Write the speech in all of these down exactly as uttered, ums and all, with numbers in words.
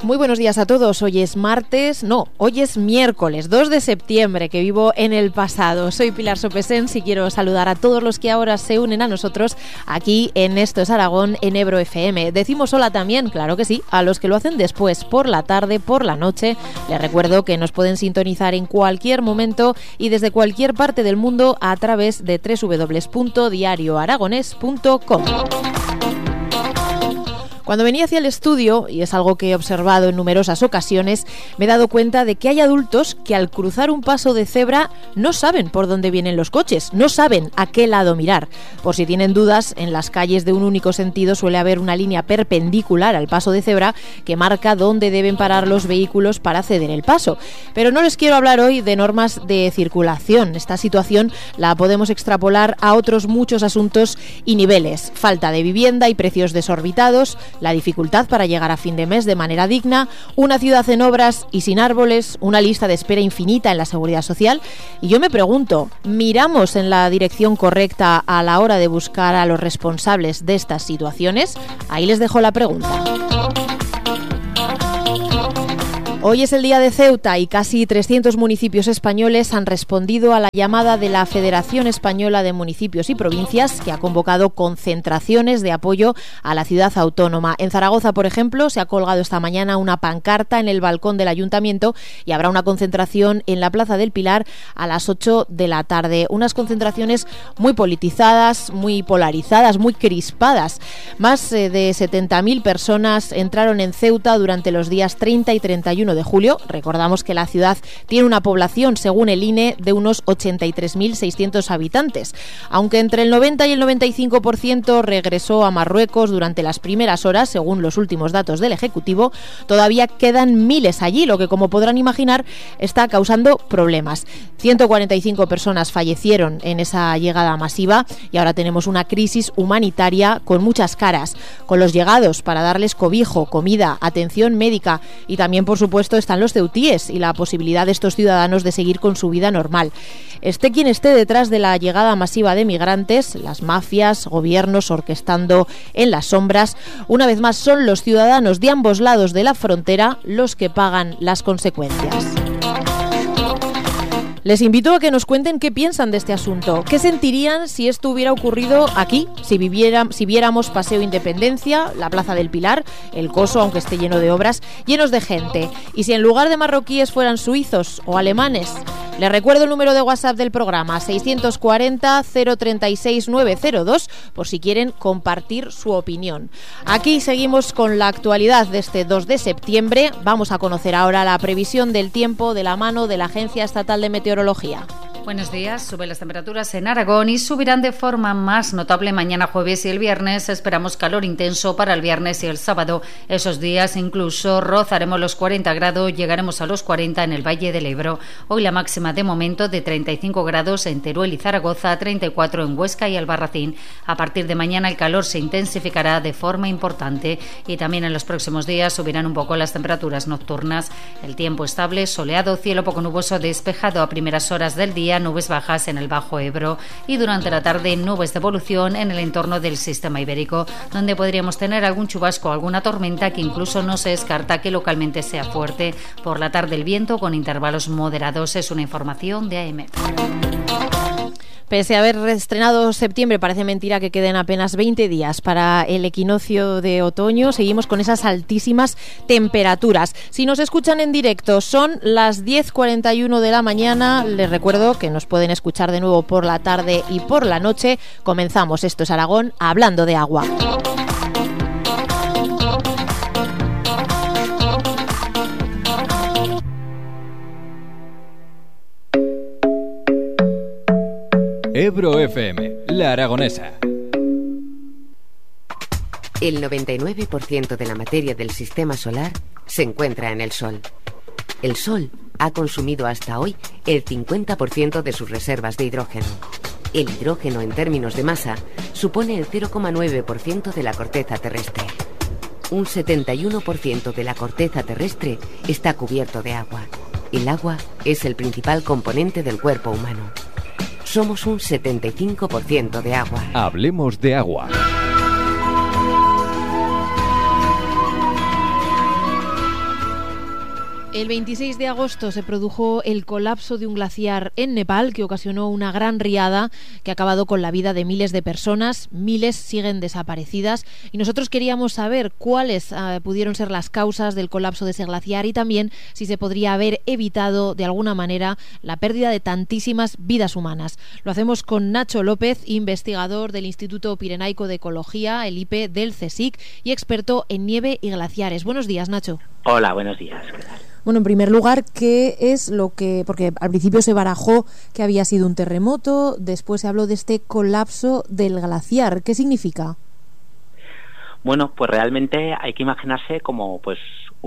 Muy buenos días a todos. Hoy es martes, no, hoy es miércoles dos de septiembre, que vivo en el pasado. Soy Pilar Sopesens y quiero saludar a todos los que ahora se unen a nosotros aquí en Esto es Aragón, en Ebro F M. Decimos hola también, claro que sí, a los que lo hacen después, por la tarde, por la noche. Les recuerdo que nos pueden sintonizar en cualquier momento y desde cualquier parte del mundo a través de doble u doble u doble u punto diario aragonés punto com. Cuando venía hacia el estudio, y es algo que he observado en numerosas ocasiones, me he dado cuenta de que hay adultos que al cruzar un paso de cebra no saben por dónde vienen los coches, no saben a qué lado mirar. Por si tienen dudas, en las calles de un único sentido suele haber una línea perpendicular al paso de cebra que marca dónde deben parar los vehículos para ceder el paso. Pero no les quiero hablar hoy de normas de circulación. Esta situación la podemos extrapolar a otros muchos asuntos y niveles. Falta de vivienda y precios desorbitados, la dificultad para llegar a fin de mes de manera digna, una ciudad en obras y sin árboles, una lista de espera infinita en la seguridad social. Y yo me pregunto, ¿miramos en la dirección correcta a la hora de buscar a los responsables de estas situaciones? Ahí les dejo la pregunta. Hoy es el día de Ceuta y casi trescientos municipios españoles han respondido a la llamada de la Federación Española de Municipios y Provincias, que ha convocado concentraciones de apoyo a la ciudad autónoma. En Zaragoza, por ejemplo, se ha colgado esta mañana una pancarta en el balcón del ayuntamiento y habrá una concentración en la Plaza del Pilar a las ocho de la tarde. Unas concentraciones muy politizadas, muy polarizadas, muy crispadas. Más eh, de setenta mil personas entraron en Ceuta durante los días treinta y treinta y uno de julio. Recordamos que la ciudad tiene una población, según el I N E, de unos ochenta y tres mil seiscientos habitantes. Aunque entre el noventa y el noventa y cinco por ciento regresó a Marruecos durante las primeras horas, según los últimos datos del Ejecutivo, todavía quedan miles allí, lo que, como podrán imaginar, está causando problemas. ciento cuarenta y cinco personas fallecieron en esa llegada masiva y ahora tenemos una crisis humanitaria con muchas caras, con los llegados para darles cobijo, comida, atención médica y también, por supuesto, están los ceutíes y la posibilidad de estos ciudadanos de seguir con su vida normal. Esté quien esté detrás de la llegada masiva de migrantes, las mafias, gobiernos orquestando en las sombras, una vez más son los ciudadanos de ambos lados de la frontera los que pagan las consecuencias. Les invito a que nos cuenten qué piensan de este asunto. ¿Qué sentirían si esto hubiera ocurrido aquí? Si, viviera, si viéramos Paseo Independencia, la Plaza del Pilar, el Coso, aunque esté lleno de obras, llenos de gente. Y si en lugar de marroquíes fueran suizos o alemanes. Les recuerdo el número de WhatsApp del programa, seiscientos cuarenta, cero treinta y seis, nueve cero dos, por si quieren compartir su opinión. Aquí seguimos con la actualidad de este dos de septiembre. Vamos a conocer ahora la previsión del tiempo de la mano de la Agencia Estatal de Meteorología. Buenos días. Suben las temperaturas en Aragón y subirán de forma más notable mañana jueves y el viernes. Esperamos calor intenso para el viernes y el sábado. Esos días incluso rozaremos los cuarenta grados, llegaremos a los cuarenta en el Valle del Ebro. Hoy la máxima de momento de treinta y cinco grados en Teruel y Zaragoza, treinta y cuatro en Huesca y Albarracín. A partir de mañana el calor se intensificará de forma importante y también en los próximos días subirán un poco las temperaturas nocturnas. El tiempo estable, soleado, cielo poco nuboso despejado a primeras horas del día, nubes bajas en el Bajo Ebro y durante la tarde nubes de evolución en el entorno del sistema ibérico, donde podríamos tener algún chubasco o alguna tormenta que incluso no se descarta que localmente sea fuerte. Por la tarde el viento con intervalos moderados. Es una información de A E M E T. Pese a haber estrenado septiembre, parece mentira que queden apenas veinte días para el equinoccio de otoño. Seguimos con esas altísimas temperaturas. Si nos escuchan en directo, son las diez cuarenta y uno de la mañana. Les recuerdo que nos pueden escuchar de nuevo por la tarde y por la noche. Comenzamos Esto es Aragón, hablando de agua. Ebro F M, La Aragonesa. El noventa y nueve por ciento de la materia del sistema solar se encuentra en el Sol. El Sol ha consumido hasta hoy el cincuenta por ciento de sus reservas de hidrógeno. El hidrógeno, en términos de masa, supone el cero coma nueve por ciento de la corteza terrestre. Un setenta y uno por ciento de la corteza terrestre está cubierto de agua. El agua es el principal componente del cuerpo humano. Somos un setenta y cinco por ciento de agua. Hablemos de agua. El veintiséis de agosto se produjo el colapso de un glaciar en Nepal que ocasionó una gran riada que ha acabado con la vida de miles de personas. Miles siguen desaparecidas y nosotros queríamos saber cuáles uh, pudieron ser las causas del colapso de ese glaciar y también si se podría haber evitado de alguna manera la pérdida de tantísimas vidas humanas. Lo hacemos con Nacho López, investigador del Instituto Pirenaico de Ecología, el I P E del CSIC y experto en nieve y glaciares. Buenos días, Nacho. Hola, buenos días. ¿Qué tal? Bueno, en primer lugar, ¿qué es lo que...? Porque al principio se barajó que había sido un terremoto, después se habló de este colapso del glaciar. ¿Qué significa? Bueno, pues realmente hay que imaginarse como pues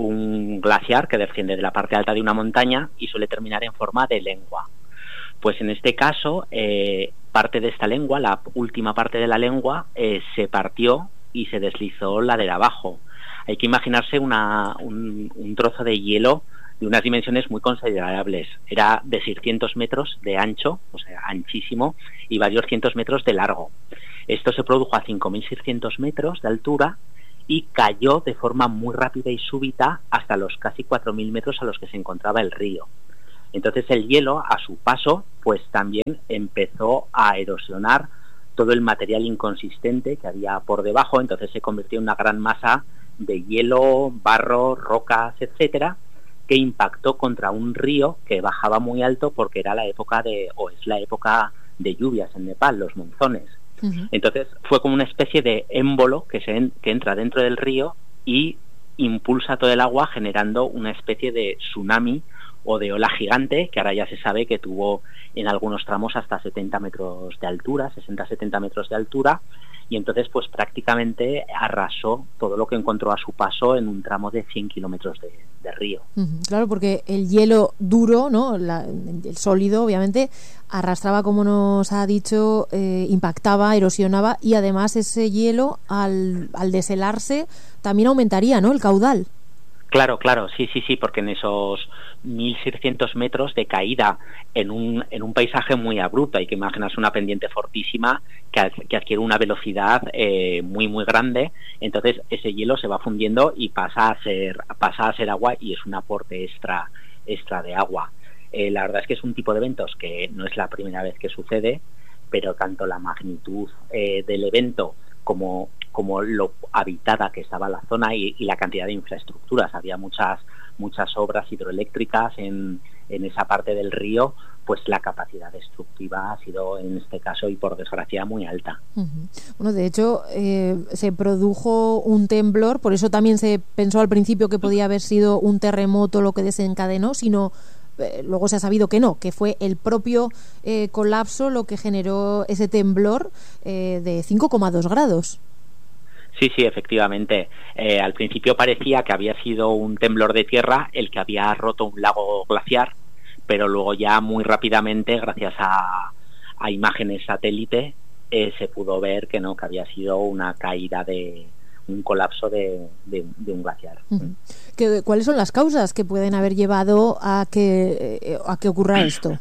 un glaciar que desciende de la parte alta de una montaña y suele terminar en forma de lengua. Pues en este caso, eh, parte de esta lengua, la última parte de la lengua, eh, se partió y se deslizó ladera abajo. Hay que imaginarse una, un, un trozo de hielo de unas dimensiones muy considerables. Era de seiscientos metros de ancho, o sea, anchísimo, y varios cientos metros de largo. Esto se produjo a cinco mil seiscientos metros de altura y cayó de forma muy rápida y súbita hasta los casi cuatro mil metros a los que se encontraba el río. Entonces el hielo, a su paso, pues también empezó a erosionar todo el material inconsistente que había por debajo, entonces se convirtió en una gran masa de hielo, barro, rocas, etcétera, que impactó contra un río que bajaba muy alto porque era la época de, o es la época de lluvias en Nepal, los monzones. Uh-huh. Entonces fue como una especie de émbolo que, se en, que entra dentro del río y impulsa todo el agua generando una especie de tsunami o de ola gigante que ahora ya se sabe que tuvo en algunos tramos hasta setenta metros de altura, sesenta a setenta metros de altura, y entonces pues prácticamente arrasó todo lo que encontró a su paso en un tramo de cien kilómetros de, de río. Uh-huh. Claro, porque el hielo duro, ¿no? La, el sólido, obviamente, arrastraba, como nos ha dicho, eh, impactaba, erosionaba, y además ese hielo, al, al deshelarse, también aumentaría, ¿no?, el caudal. Claro, claro, sí, sí, sí, porque en esos mil seiscientos metros de caída en un en un paisaje muy abrupto, hay que imaginarse una pendiente fortísima que, que adquiere una velocidad eh, muy, muy grande, entonces ese hielo se va fundiendo y pasa a ser pasa a ser agua y es un aporte extra, extra de agua. Eh, la verdad es que es un tipo de eventos que no es la primera vez que sucede, pero tanto la magnitud eh, del evento como como lo habitada que estaba la zona y, y la cantidad de infraestructuras. Había muchas muchas obras hidroeléctricas en, en esa parte del río, pues la capacidad destructiva ha sido en este caso y por desgracia muy alta. Uh-huh. Bueno, de hecho eh, se produjo un temblor, por eso también se pensó al principio que podía haber sido un terremoto lo que desencadenó, sino eh, luego se ha sabido que no, que fue el propio eh, colapso lo que generó ese temblor eh, de cinco coma dos grados. Sí, sí, efectivamente. Eh, al principio parecía que había sido un temblor de tierra el que había roto un lago glaciar, pero luego ya muy rápidamente, gracias a, a imágenes satélite, eh, se pudo ver que no, que había sido una caída de un colapso de, de, de un glaciar. Uh-huh. ¿Qué, ¿Cuáles son las causas que pueden haber llevado a que eh, a que ocurra esto?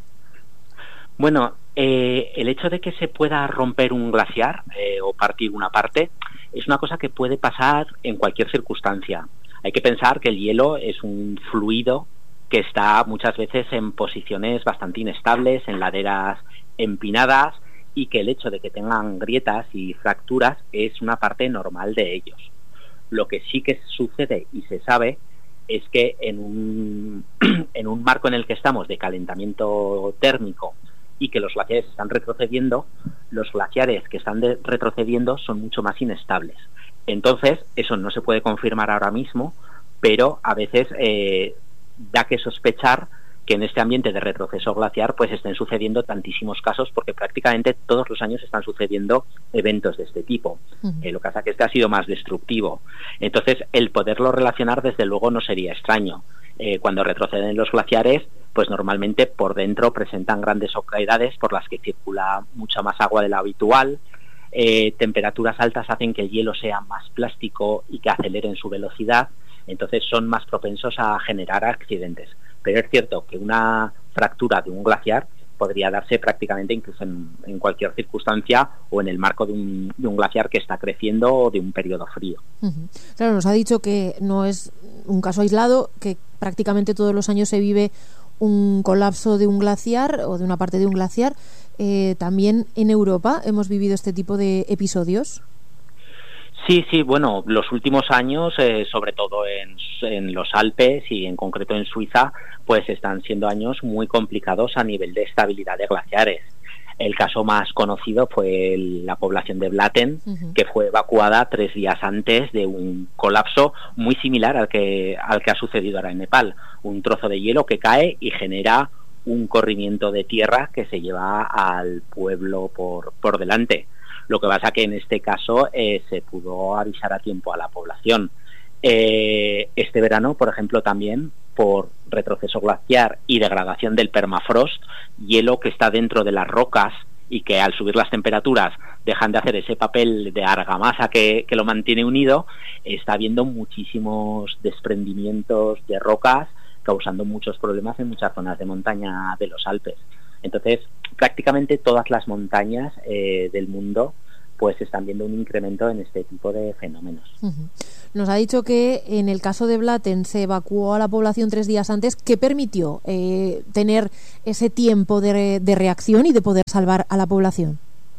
Bueno, eh, el hecho de que se pueda romper un glaciar eh, o partir una parte es una cosa que puede pasar en cualquier circunstancia. Hay que pensar que el hielo es un fluido que está muchas veces en posiciones bastante inestables, en laderas empinadas, y que el hecho de que tengan grietas y fracturas es una parte normal de ellos. Lo que sí que sucede y se sabe es que en un, en un marco en el que estamos de calentamiento térmico y que los glaciares están retrocediendo, los glaciares que están de- retrocediendo son mucho más inestables. Entonces, eso no se puede confirmar ahora mismo, pero a veces eh, da que sospechar que en este ambiente de retroceso glaciar pues estén sucediendo tantísimos casos, porque prácticamente todos los años están sucediendo eventos de este tipo. Uh-huh. Eh, lo que pasa es que este ha sido más destructivo. Entonces, el poderlo relacionar desde luego no sería extraño. Eh, cuando retroceden los glaciares, pues normalmente por dentro presentan grandes oquedades por las que circula mucha más agua de la habitual. Eh, temperaturas altas hacen que el hielo sea más plástico y que aceleren su velocidad, entonces son más propensos a generar accidentes. Pero es cierto que una fractura de un glaciar podría darse prácticamente incluso en, en cualquier circunstancia o en el marco de un, de un glaciar que está creciendo o de un periodo frío. Uh-huh. Claro, nos ha dicho que no es un caso aislado, que prácticamente todos los años se vive un colapso de un glaciar o de una parte de un glaciar. Eh, también en Europa hemos vivido este tipo de episodios. Sí, sí, bueno, los últimos años, eh, sobre todo en, en los Alpes y en concreto en Suiza, pues están siendo años muy complicados a nivel de estabilidad de glaciares. El caso más conocido fue el, la población de Blatten, uh-huh. que fue evacuada tres días antes de un colapso muy similar al que, al que ha sucedido ahora en Nepal. Un trozo de hielo que cae y genera un corrimiento de tierra que se lleva al pueblo por, por delante. Lo que pasa que en este caso eh, se pudo avisar a tiempo a la población. Eh, este verano, por ejemplo, también por retroceso glaciar y degradación del permafrost, hielo que está dentro de las rocas y que al subir las temperaturas dejan de hacer ese papel de argamasa que, que lo mantiene unido, está habiendo muchísimos desprendimientos de rocas, causando muchos problemas en muchas zonas de montaña de los Alpes. Entonces, prácticamente todas las montañas eh, del mundo pues están viendo un incremento en este tipo de fenómenos. Uh-huh. Nos ha dicho que en el caso de Blatten se evacuó a la población tres días antes. ¿Qué permitió eh, tener ese tiempo de, de reacción y de poder salvar a la población?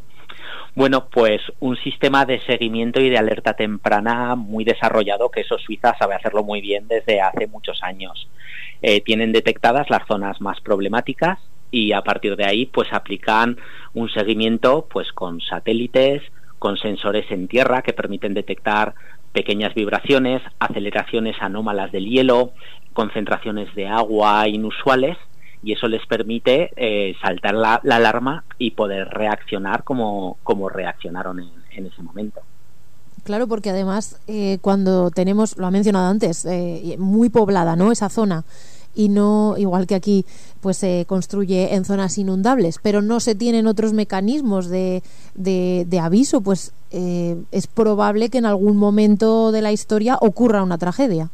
Bueno, pues un sistema de seguimiento y de alerta temprana muy desarrollado, que eso Suiza sabe hacerlo muy bien desde hace muchos años. Eh, tienen detectadas las zonas más problemáticas y a partir de ahí pues aplican un seguimiento pues con satélites, con sensores en tierra que permiten detectar pequeñas vibraciones, aceleraciones anómalas del hielo, concentraciones de agua inusuales, y eso les permite eh, saltar la, la alarma y poder reaccionar como, como reaccionaron en, en ese momento. Claro, porque además eh, cuando tenemos, lo ha mencionado antes, eh, muy poblada, ¿no?, esa zona, y no, igual que aquí, pues se construye en zonas inundables, pero no se tienen otros mecanismos de, de, de aviso, pues eh, es probable que en algún momento de la historia ocurra una tragedia.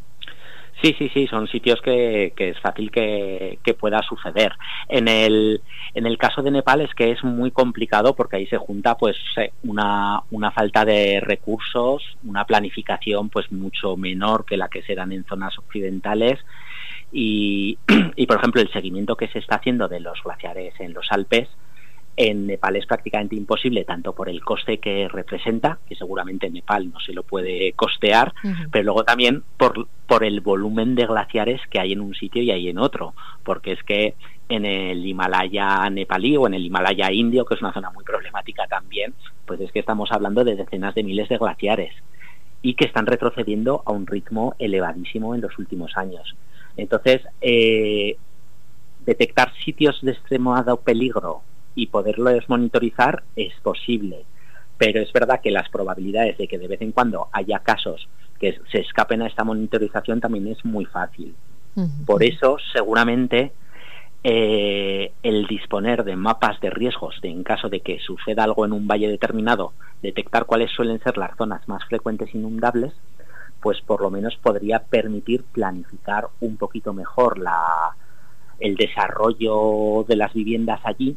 Sí, sí, sí, son sitios que, que es fácil que, que pueda suceder. En el, en el caso de Nepal es que es muy complicado porque ahí se junta pues una, una falta de recursos, una planificación pues mucho menor que la que se dan en zonas occidentales y, y por ejemplo el seguimiento que se está haciendo de los glaciares en los Alpes en Nepal es prácticamente imposible, tanto por el coste que representa, que seguramente Nepal no se lo puede costear, uh-huh. pero luego también por, por el volumen de glaciares que hay en un sitio y hay en otro, porque es que en el Himalaya nepalí o en el Himalaya indio, que es una zona muy problemática también, pues es que estamos hablando de decenas de miles de glaciares y que están retrocediendo a un ritmo elevadísimo en los últimos años. Entonces, eh, detectar sitios de extremado peligro y poderlos monitorizar es posible, pero es verdad que las probabilidades de que de vez en cuando haya casos que se escapen a esta monitorización también es muy fácil. Uh-huh. Por eso seguramente eh, el disponer de mapas de riesgos de en caso de que suceda algo en un valle determinado, detectar cuáles suelen ser las zonas más frecuentes inundables, pues por lo menos podría permitir planificar un poquito mejor la, el desarrollo de las viviendas allí,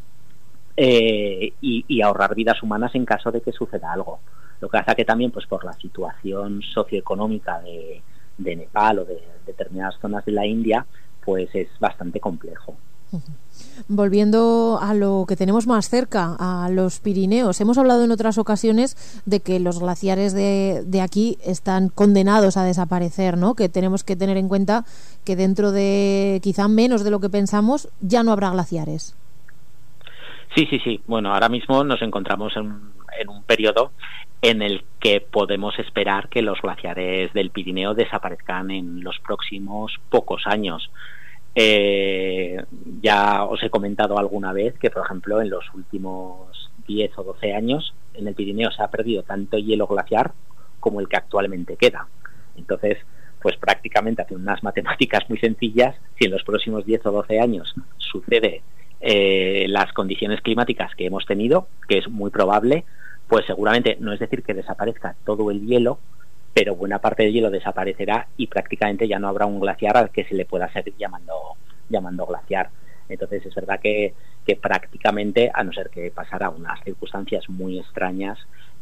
Eh, y, y ahorrar vidas humanas en caso de que suceda algo. Lo que pasa que también pues por la situación socioeconómica de, de Nepal o de, de determinadas zonas de la India pues es bastante complejo. Volviendo a lo que tenemos más cerca, a los Pirineos, hemos hablado en otras ocasiones de que los glaciares de, de aquí están condenados a desaparecer, ¿no? Que tenemos que tener en cuenta que dentro de quizá menos de lo que pensamos ya no habrá glaciares. Sí, sí, sí. Bueno, ahora mismo nos encontramos en, en un periodo en el que podemos esperar que los glaciares del Pirineo desaparezcan en los próximos pocos años. Eh, ya os he comentado alguna vez que, por ejemplo, en los últimos diez o doce años en el Pirineo se ha perdido tanto hielo glaciar como el que actualmente queda. Entonces, pues prácticamente haciendo unas matemáticas muy sencillas, si en los próximos diez o doce años sucede Eh, las condiciones climáticas que hemos tenido, que es muy probable, pues seguramente no es decir que desaparezca todo el hielo, pero buena parte del hielo desaparecerá y prácticamente ya no habrá un glaciar al que se le pueda seguir llamando llamando glaciar. Entonces es verdad que, que prácticamente, a no ser que pasara unas circunstancias muy extrañas,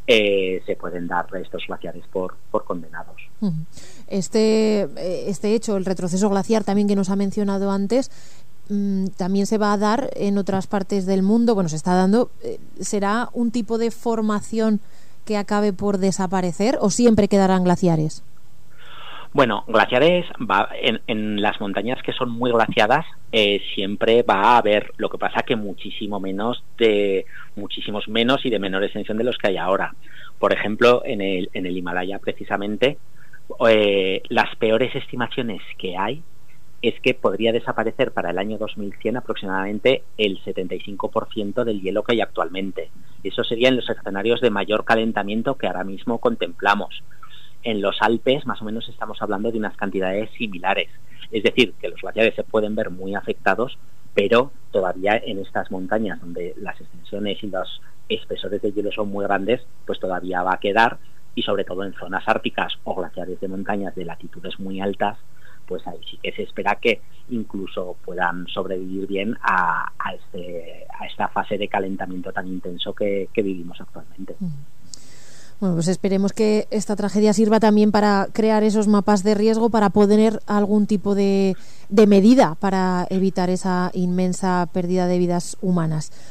eh, se pueden dar estos glaciares por, por condenados. Este, este hecho, el retroceso glaciar también que nos ha mencionado antes, también se va a dar en otras partes del mundo, bueno, se está dando. ¿Será un tipo de formación que acabe por desaparecer o siempre quedarán glaciares? Bueno, glaciares va en, en las montañas que son muy glaciadas eh, siempre va a haber, lo que pasa que muchísimo menos de muchísimos menos y de menor extensión de los que hay ahora. Por ejemplo, en el en el Himalaya precisamente eh, las peores estimaciones que hay es que podría desaparecer para el año dos mil cien aproximadamente el setenta y cinco por ciento del hielo que hay actualmente. Eso sería en los escenarios de mayor calentamiento que ahora mismo contemplamos. En los Alpes, más o menos, estamos hablando de unas cantidades similares. Es decir, que los glaciares se pueden ver muy afectados, pero todavía en estas montañas donde las extensiones y los espesores de hielo son muy grandes, pues todavía va a quedar, y sobre todo en zonas árticas o glaciares de montañas de latitudes muy altas, pues ahí sí que se espera que incluso puedan sobrevivir bien a, a, este, a esta fase de calentamiento tan intenso que, que vivimos actualmente. Bueno, pues esperemos que esta tragedia sirva también para crear esos mapas de riesgo, para poner algún tipo de, de medida para evitar esa inmensa pérdida de vidas humanas.